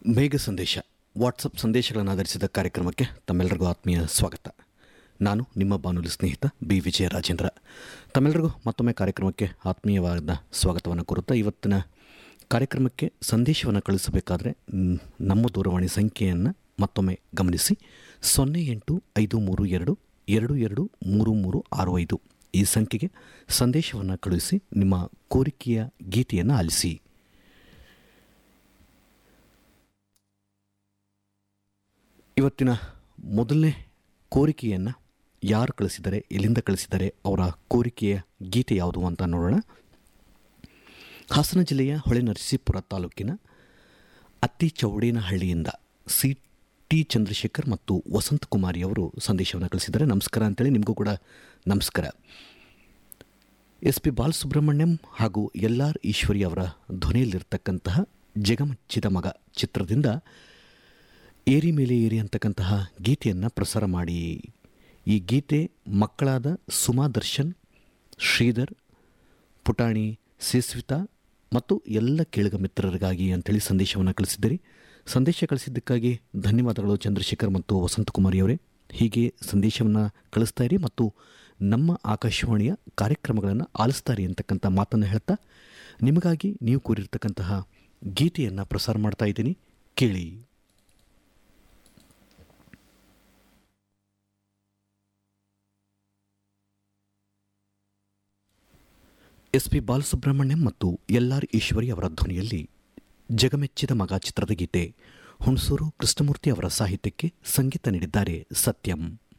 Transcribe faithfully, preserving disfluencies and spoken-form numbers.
ಮೇಘ ಸಂದೇಶ ವಾಟ್ಸಪ್ ಸಂದೇಶಗಳನ್ನು ಆಧರಿಸಿದ ಕಾರ್ಯಕ್ರಮಕ್ಕೆ ತಮ್ಮೆಲ್ಲರಿಗೂ ಆತ್ಮೀಯ ಸ್ವಾಗತ. ನಾನು ನಿಮ್ಮ ಬಾನುಲಿ ಸ್ನೇಹಿತ ಬಿ ವಿಜಯ ರಾಜೇಂದ್ರ. ತಮ್ಮೆಲ್ಲರಿಗೂ ಮತ್ತೊಮ್ಮೆ ಕಾರ್ಯಕ್ರಮಕ್ಕೆ ಆತ್ಮೀಯವಾದ ಸ್ವಾಗತವನ್ನು ಕೋರುತ್ತಾ ಇವತ್ತಿನ ಕಾರ್ಯಕ್ರಮಕ್ಕೆ ಸಂದೇಶವನ್ನು ಕಳಿಸಬೇಕಾದ್ರೆ ನಮ್ಮ ದೂರವಾಣಿ ಸಂಖ್ಯೆಯನ್ನು ಮತ್ತೊಮ್ಮೆ ಗಮನಿಸಿ. ಸೊನ್ನೆ ಎಂಟು ಐದು ಮೂರು ಎರಡು ಎರಡು ಎರಡು ಮೂರು ಮೂರು ಆರು ಐದು ಈ ಸಂಖ್ಯೆಗೆ ಸಂದೇಶವನ್ನು ಕಳುಹಿಸಿ ನಿಮ್ಮ ಕೋರಿಕೆಯ ಗೀತೆಯನ್ನು ಆಲಿಸಿ. ಇವತ್ತಿನ ಮೊದಲನೇ ಕೋರಿಕೆಯನ್ನು ಯಾರು ಕಳಿಸಿದ್ದಾರೆ, ಎಲ್ಲಿಂದ ಕಳಿಸಿದ್ದಾರೆ, ಅವರ ಕೋರಿಕೆಯ ಗೀತೆ ಯಾವುದು ಅಂತ ನೋಡೋಣ. ಹಾಸನ ಜಿಲ್ಲೆಯ ಹೊಳೆನರಸೀಪುರ ತಾಲೂಕಿನ ಅತ್ತಿಚೌಡೇನಹಳ್ಳಿಯಿಂದ ಸಿ ಟಿ ಚಂದ್ರಶೇಖರ್ ಮತ್ತು ವಸಂತಕುಮಾರಿ ಅವರು ಸಂದೇಶವನ್ನು ಕಳಿಸಿದ್ದಾರೆ. ನಮಸ್ಕಾರ ಅಂತೇಳಿ ನಿಮಗೂ ಕೂಡ ನಮಸ್ಕಾರ. ಎಸ್ ಪಿ ಬಾಲಸುಬ್ರಹ್ಮಣ್ಯಂ ಹಾಗೂ ಎಲ್ ಆರ್ ಈಶ್ವರಿ ಅವರ ಧ್ವನಿಯಲ್ಲಿರ್ತಕ್ಕಂತಹ ಜಗಮಚ್ಚಿದ ಮಗ ಚಿತ್ರದಿಂದ ಏರಿ ಮೇಲೆ ಏರಿ ಅಂತಕ್ಕಂತಹ ಗೀತೆಯನ್ನು ಪ್ರಸಾರ ಮಾಡಿ. ಈ ಗೀತೆ ಮಕ್ಕಳಾದ ಸುಮಾ ದರ್ಶನ್, ಶ್ರೀಧರ್, ಪುಟಾಣಿ ಸೇಸ್ವಿತಾ ಮತ್ತು ಎಲ್ಲ ಕೇಳುಗ ಮಿತ್ರರಿಗಾಗಿ ಅಂತೇಳಿ ಸಂದೇಶವನ್ನು ಕಳಿಸಿದ್ದೀರಿ. ಸಂದೇಶ ಕಳಿಸಿದ್ದಕ್ಕಾಗಿ ಧನ್ಯವಾದಗಳು ಚಂದ್ರಶೇಖರ್ ಮತ್ತು ವಸಂತಕುಮಾರಿಯವರೇ. ಹೀಗೆ ಸಂದೇಶವನ್ನು ಕಳಿಸ್ತಾ ಇರಿ ಮತ್ತು ನಮ್ಮ ಆಕಾಶವಾಣಿಯ ಕಾರ್ಯಕ್ರಮಗಳನ್ನು ಆಲಿಸ್ತಾರಿ ಅಂತಕ್ಕಂಥ ಮಾತನ್ನು ಹೇಳ್ತಾ ನಿಮಗಾಗಿ ನೀವು ಕೂರಿರ್ತಕ್ಕಂತಹ ಗೀತೆಯನ್ನು ಪ್ರಸಾರ ಮಾಡ್ತಾ ಇದ್ದೀನಿ, ಕೇಳಿ. ಎಸ್ ಪಿ ಬಾಲಸುಬ್ರಹ್ಮಣ್ಯಂ ಮತ್ತು ಎಲ್ ಆರ್ ಈಶ್ವರಿ ಅವರ ಧ್ವನಿಯಲ್ಲಿ ಜಗಮೆಚ್ಚಿದ ಮಗ ಚಿತ್ರದ ಗೀತೆ. ಹುಣಸೂರು ಕೃಷ್ಣಮೂರ್ತಿ ಅವರ ಸಾಹಿತ್ಯಕ್ಕೆ ಸಂಗೀತ ನೀಡಿದ್ದಾರೆ ಸತ್ಯಂ.